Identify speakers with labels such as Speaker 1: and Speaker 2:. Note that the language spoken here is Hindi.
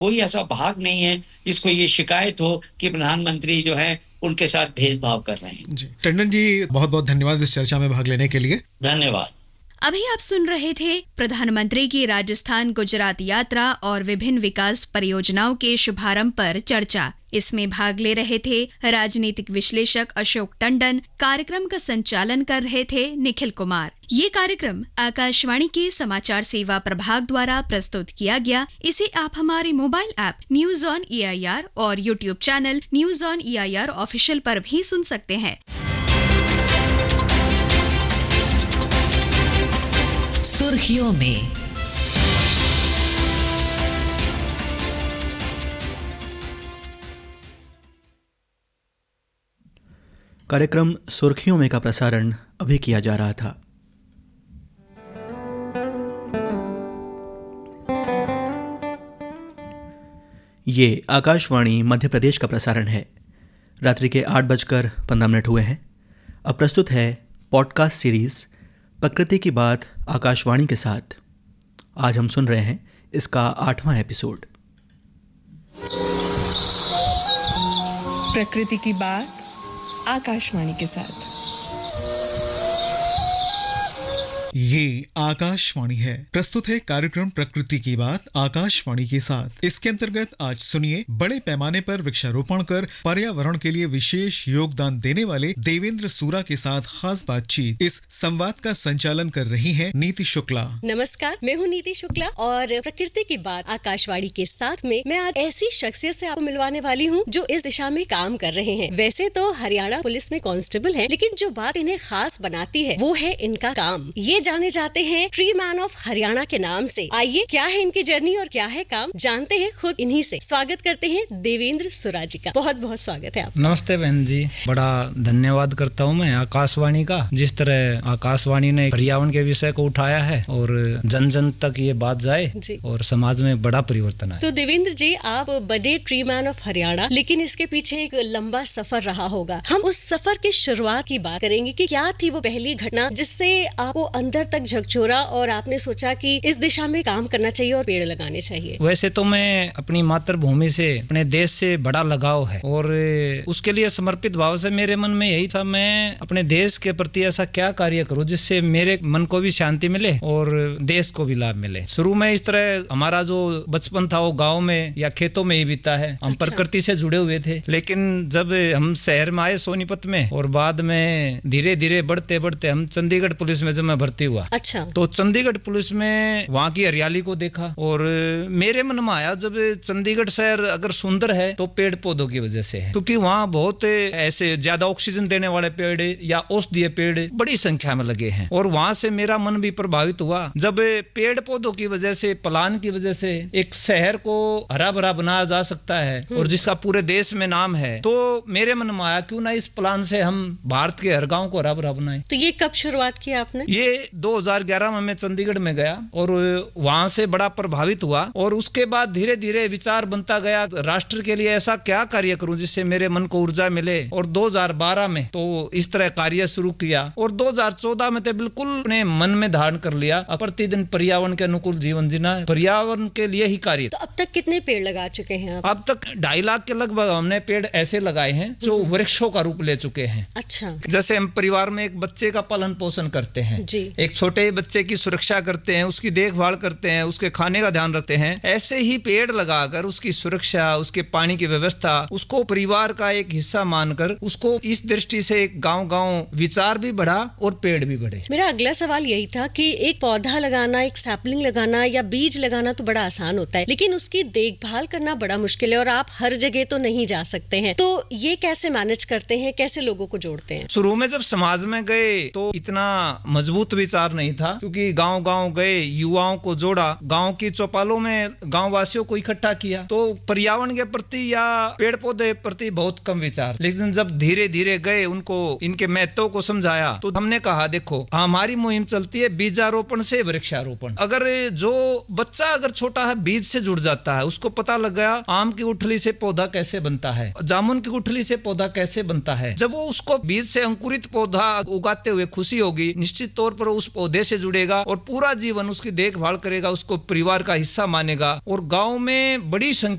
Speaker 1: कोई ऐसा भाग नहीं है जिसको ये शिकायत हो कि प्रधानमंत्री जो है उनके साथ भेदभाव कर रहे हैं।
Speaker 2: जी टंडन जी, बहुत बहुत धन्यवाद इस चर्चा में भाग लेने के लिए।
Speaker 1: धन्यवाद।
Speaker 3: अभी आप सुन रहे थे प्रधानमंत्री की राजस्थान गुजरात यात्रा और विभिन्न विकास परियोजनाओं के शुभारंभ पर चर्चा। इसमें भाग ले रहे थे राजनीतिक विश्लेषक अशोक टंडन, कार्यक्रम का संचालन कर रहे थे निखिल कुमार। ये कार्यक्रम आकाशवाणी के समाचार सेवा प्रभाग द्वारा प्रस्तुत किया गया। इसे आप हमारे mobile app news on EIR और YouTube channel news on EIR official पर भी सुन सकते हैं।
Speaker 4: सुर्खियों में।
Speaker 5: कार्यक्रम सुर्खियों में का प्रसारण अभी किया जा रहा था। ये आकाशवाणी मध्य प्रदेश का प्रसारण है। रात्रि के 8:15 हुए हैं। अब प्रस्तुत है पॉडकास्ट सीरीज प्रकृति की बात आकाशवाणी के साथ। आज हम सुन रहे हैं इसका 8वां एपिसोड।
Speaker 6: प्रकृति की बात आकाशवाणी के साथ।
Speaker 2: ये आकाशवाणी है। प्रस्तुत है कार्यक्रम प्रकृति की बात आकाशवाणी के साथ। इसके अंतर्गत आज सुनिए बड़े पैमाने पर वृक्षारोपण कर पर्यावरण के लिए विशेष योगदान देने वाले देवेंद्र सूरा के साथ खास बातचीत। इस संवाद का संचालन कर रही हैं नीति शुक्ला।
Speaker 7: नमस्कार, मैं हूँ नीति शुक्ला और प्रकृति की बात आकाशवाणी के साथ में मैं आज ऐसी शख्सियत से आपको मिलवाने वाली हूँ जो इस दिशा में काम कर रहे हैं। वैसे तो हरियाणा पुलिस में कांस्टेबल हैं, लेकिन जो बात इन्हें खास बनाती है वो है इनका काम। ये जाने जाते हैं ट्री मैन ऑफ हरियाणा के नाम से। आइए, क्या है इनकी जर्नी और क्या है काम, जानते हैं खुद इन्हीं से। स्वागत करते हैं देवेंद्र सूरा जी का। बहुत बहुत स्वागत है आपका।
Speaker 8: नमस्ते बहन जी, बड़ा धन्यवाद करता हूँ मैं आकाशवाणी का। जिस तरह आकाशवाणी ने पर्यावरण के विषय को उठाया है और जन जन तक ये बात जाए और समाज में बड़ा परिवर्तन आए।
Speaker 7: तो देवेंद्र जी, आप बने ट्री मैन ऑफ हरियाणा, लेकिन इसके पीछे एक लंबा सफर रहा होगा। हम उस सफर की शुरुआत की बात करेंगे कि क्या थी वो पहली घटना जिससे आपको अंदर तक झकझोरा और आपने सोचा कि इस दिशा में काम करना चाहिए और पेड़ लगाने चाहिए।
Speaker 8: वैसे तो मैं अपनी मातृभूमि से, अपने देश से बड़ा लगाव है और उसके लिए समर्पित भाव से मेरे मन में यही था, मैं अपने देश के प्रति ऐसा क्या कार्य करूं जिससे मेरे मन को भी शांति मिले और देश को भी लाभ मिले। शुरू में इस तरह हमारा जो बचपन था वो गाँव में या खेतों में ही बीता है। हम प्रकृति से जुड़े हुए थे, लेकिन जब हम शहर में आए सोनीपत में और बाद में धीरे धीरे बढ़ते बढ़ते हम चंडीगढ़ पुलिस में जब मैं भर्ती हुआ।
Speaker 7: अच्छा।
Speaker 8: तो चंडीगढ़ पुलिस में वहाँ की हरियाली को देखा और मेरे मन में आया, जब चंडीगढ़ शहर अगर सुंदर है तो पेड़ पौधों की वजह से है, क्योंकि वहाँ बहुत ऐसे ज्यादा ऑक्सीजन देने वाले पेड़ या औषधीय पेड़ बड़ी संख्या में लगे हैं। और वहाँ से मेरा मन भी प्रभावित हुआ। जब पेड़ पौधों की वजह से, प्लान की वजह से एक शहर को हरा भरा बनाया जा सकता है और जिसका पूरे देश में नाम है, तो मेरे मन में आया क्यों ना इस प्लान से हम भारत के हर गाँव को हरा भरा बनाए।
Speaker 7: तो ये कब शुरुआत की आपने?
Speaker 8: ये 2011 में मैं चंडीगढ़ में गया और वहां से बड़ा प्रभावित हुआ और उसके बाद धीरे धीरे विचार बनता गया, राष्ट्र के लिए ऐसा क्या कार्य करूं जिससे मेरे मन को ऊर्जा मिले। और 2012 में तो इस तरह कार्य शुरू किया और 2014 में तो बिल्कुल अपने मन में धारण कर लिया, प्रतिदिन पर्यावरण के अनुकूल जीवन जीना है, पर्यावरण के लिए ही कार्य।
Speaker 7: तो अब तक कितने पेड़ लगा चुके हैं आप?
Speaker 8: अब तक 2.5 लाख के लगभग हमने पेड़ ऐसे लगाए हैं जो वृक्षों का रूप ले चुके हैं।
Speaker 7: अच्छा।
Speaker 8: जैसे हम परिवार में एक बच्चे का पालन पोषण करते हैं, एक छोटे बच्चे की सुरक्षा करते हैं, उसकी देखभाल करते हैं, उसके खाने का ध्यान रखते हैं, ऐसे ही पेड़ लगाकर उसकी सुरक्षा, उसके पानी की व्यवस्था, उसको परिवार का एक हिस्सा मानकर उसको इस दृष्टि से एक गांव-गांव विचार भी बढ़ा और पेड़ भी बढ़े।
Speaker 7: मेरा अगला सवाल यही था कि एक पौधा लगाना, एक सैपलिंग लगाना या बीज लगाना तो बड़ा आसान होता है, लेकिन उसकी देखभाल करना बड़ा मुश्किल है और आप हर जगह तो नहीं जा सकते हैं। तो ये कैसे मैनेज करते हैं, कैसे लोगों को जोड़ते हैं?
Speaker 8: शुरू में जब समाज में गए तो इतना मजबूत विचार नहीं था, क्योंकि गांव गांव गए, युवाओं को जोड़ा, गांव की चौपालों में गांव वासियों को इकट्ठा किया, तो पर्यावरण के प्रति या पेड़ पौधे प्रति बहुत कम विचार। लेकिन जब धीरे धीरे गए, उनको इनके महत्व को समझाया, तो हमने कहा देखो हमारी मुहिम चलती है बीजारोपण से वृक्षारोपण। अगर जो बच्चा अगर छोटा है बीज से जुड़ जाता है, उसको पता लग गया आम की गुठली से पौधा कैसे बनता है, जामुन की गुठली से पौधा कैसे बनता है, जब वो उसको बीज से अंकुरित पौधा उगाते हुए खुशी होगी, निश्चित तौर पर उस पौधे से जुड़ेगा और पूरा जीवन उसकी देखभाल करेगा, उसको परिवार का हिस्सा मानेगा और गांव में बड़ी संख्या